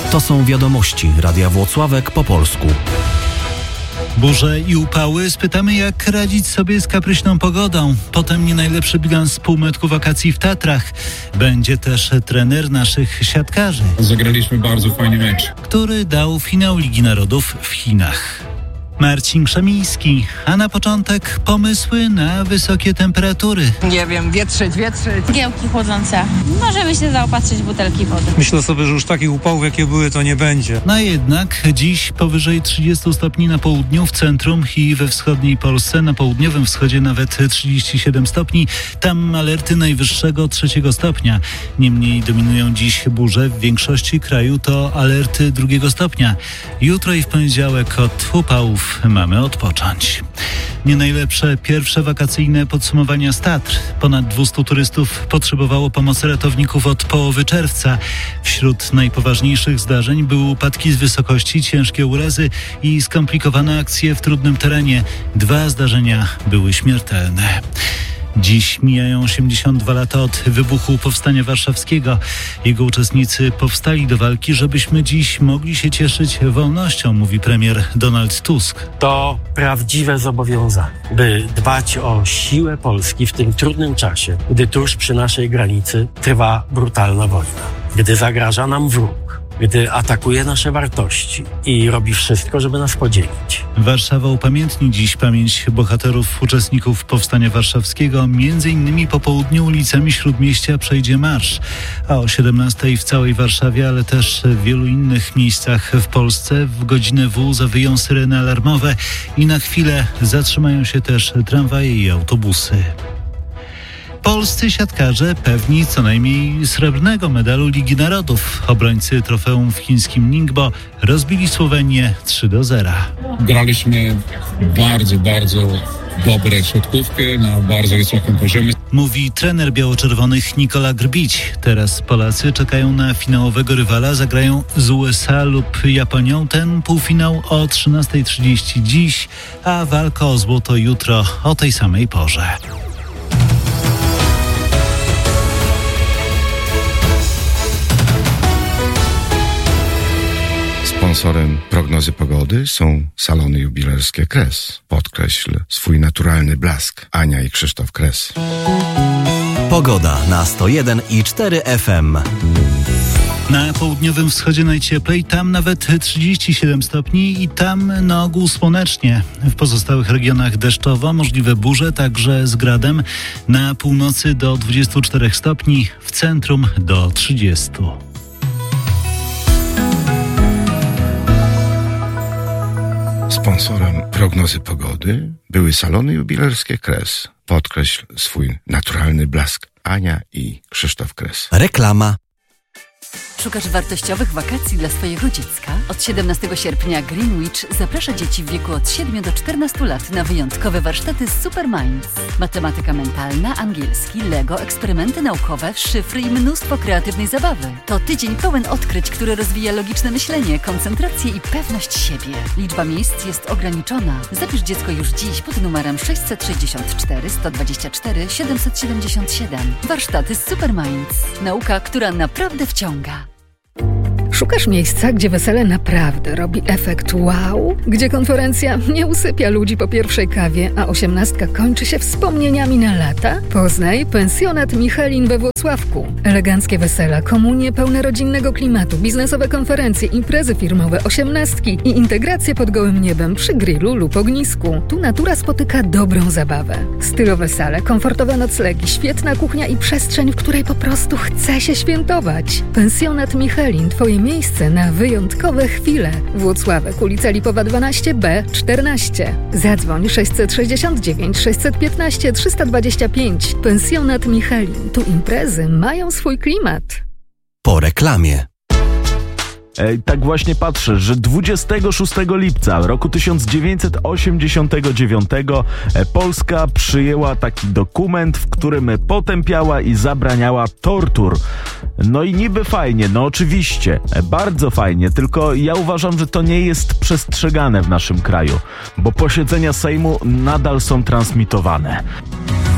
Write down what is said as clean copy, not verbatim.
To są wiadomości Radia Włocławek po polsku. Burze i upały. Spytamy, jak radzić sobie z kapryśną pogodą. Potem nie najlepszy bilans półmetku wakacji w Tatrach. Będzie też trener naszych siatkarzy. Zagraliśmy bardzo fajny mecz, który dał finał Ligi Narodów w Chinach. Marcin Krzemiński, a na początek pomysły na wysokie temperatury. Nie wiem, wietrzyć. Giełki chłodzące. Możemy się zaopatrzyć w butelki wody. Myślę sobie, że już takich upałów, jakie były, to nie będzie. No jednak dziś powyżej 30 stopni na południu, w centrum i we wschodniej Polsce, na południowym wschodzie nawet 37 stopni. Tam alerty najwyższego 3 stopnia. Niemniej dominują dziś burze. W większości kraju to alerty 2 stopnia. Jutro i w poniedziałek od upałów mamy odpocząć. Nie najlepsze pierwsze wakacyjne podsumowania z Tatr. Ponad 200 turystów potrzebowało pomocy ratowników od połowy czerwca. Wśród najpoważniejszych zdarzeń były upadki z wysokości, ciężkie urazy i skomplikowane akcje w trudnym terenie. 2 zdarzenia były śmiertelne. Dziś mijają 82 lata od wybuchu Powstania Warszawskiego. Jego uczestnicy powstali do walki, żebyśmy dziś mogli się cieszyć wolnością, mówi premier Donald Tusk. To prawdziwe zobowiązanie, by dbać o siłę Polski w tym trudnym czasie, gdy tuż przy naszej granicy trwa brutalna wojna, gdy zagraża nam wróg, gdy atakuje nasze wartości i robi wszystko, żeby nas podzielić. Warszawa upamiętni dziś pamięć bohaterów, uczestników Powstania Warszawskiego. Między innymi po południu ulicami Śródmieścia przejdzie marsz. A o 17:00 w całej Warszawie, ale też w wielu innych miejscach w Polsce w godzinę W zawyją syreny alarmowe i na chwilę zatrzymają się też tramwaje i autobusy. Polscy siatkarze pewni co najmniej srebrnego medalu Ligi Narodów. Obrońcy trofeum w chińskim Ningbo rozbili Słowenię 3-0. graliśmy bardzo dobre siatkówkę na bardzo wysokim poziomie. Mówi trener biało-czerwonych Nikola Grbić. Teraz Polacy czekają na finałowego rywala. Zagrają z USA lub Japonią. Ten półfinał o 13:30 dziś, a walka o złoto jutro o tej samej porze. Sponsorem prognozy pogody są salony jubilerskie Kres. Podkreśl swój naturalny blask. Ania i Krzysztof Kres. Pogoda na 101,4 FM. Na południowym wschodzie najcieplej, tam nawet 37 stopni i tam na ogół słonecznie. W pozostałych regionach deszczowo, możliwe burze, także z gradem. Na północy do 24 stopni, w centrum do 30. Sponsorem prognozy pogody były salony jubilerskie Kres. Podkreśl swój naturalny blask. Ania i Krzysztof Kres. Reklama. Szukasz wartościowych wakacji dla swojego dziecka? Od 17 sierpnia Greenwich zaprasza dzieci w wieku od 7 do 14 lat na wyjątkowe warsztaty Super Minds. Matematyka mentalna, angielski, Lego, eksperymenty naukowe, szyfry i mnóstwo kreatywnej zabawy. To tydzień pełen odkryć, który rozwija logiczne myślenie, koncentrację i pewność siebie. Liczba miejsc jest ograniczona. Zapisz dziecko już dziś pod numerem 664 124 777. Warsztaty Super Minds. Nauka, która naprawdę wciąga. Szukasz miejsca, gdzie wesele naprawdę robi efekt wow? Gdzie konferencja nie usypia ludzi po pierwszej kawie, a 18 kończy się wspomnieniami na lata? Poznaj pensjonat Michelin we Włocławku. Eleganckie wesela, komunie pełne rodzinnego klimatu, biznesowe konferencje, imprezy firmowe, 18 i integracje pod gołym niebem przy grillu lub ognisku. Tu natura spotyka dobrą zabawę. Stylowe sale, komfortowe noclegi, świetna kuchnia i przestrzeń, w której po prostu chce się świętować. Pensjonat Michelin, twoje miejsce na wyjątkowe chwile. Włocławek, ulica Lipowa 12B 14. Zadzwoń 669 615 325. Pensjonat Michelin. Tu imprezy mają swój klimat. Po reklamie. Tak właśnie patrzę, że 26 lipca roku 1989 Polska przyjęła taki dokument, w którym potępiała i zabraniała tortur. No i niby fajnie, no oczywiście, bardzo fajnie, tylko ja uważam, że to nie jest przestrzegane w naszym kraju, bo posiedzenia Sejmu nadal są transmitowane.